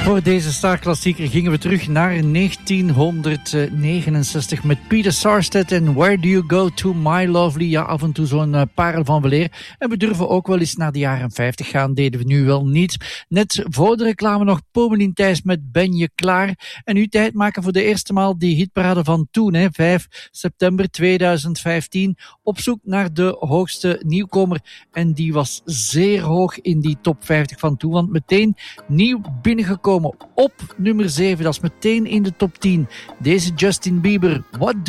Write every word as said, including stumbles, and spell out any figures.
Voor deze starklassieker gingen we terug naar negentienhonderdnegenenzestig met Peter Sarstedt en Where Do You Go To My Lovely. Ja, af en toe zo'n uh, parel van weleer. En we durven ook wel eens naar de jaren vijftig gaan, deden we nu wel niet. Net voor de reclame nog Pommelien Thijs met Ben je klaar? En nu tijd maken voor de eerste maal die hitparade van toen, hè, vijf september tweeduizend vijftien. Op zoek naar de hoogste nieuwkomer. En die was zeer hoog in die top vijftig van toen, want meteen nieuw binnengekomen op nummer zeven. Dat is meteen in de top tien. Deze Justin Bieber, What Do